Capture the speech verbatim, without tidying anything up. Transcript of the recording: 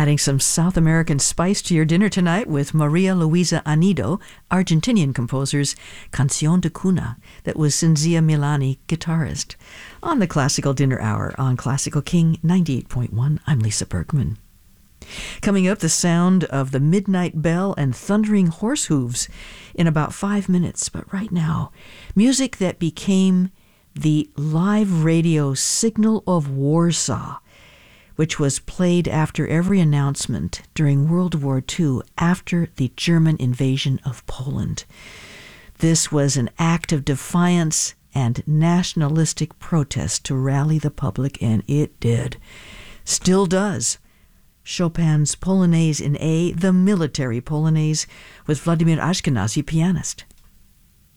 Adding some South American spice to your dinner tonight with Maria Luisa Anido, Argentinian composer's Canción de Cuna, that was Cinzia Milani, guitarist. On the Classical Dinner Hour on Classical King ninety-eight point one, I'm Lisa Bergman. Coming up, the sound of the midnight bell and thundering horse hooves in about five minutes. But right now, music that became the live radio signal of Warsaw, which was played after every announcement during World War Two after the German invasion of Poland. This was an act of defiance and nationalistic protest to rally the public, and it did. Still does. Chopin's Polonaise in A, the military Polonaise, with Vladimir Ashkenazy, pianist.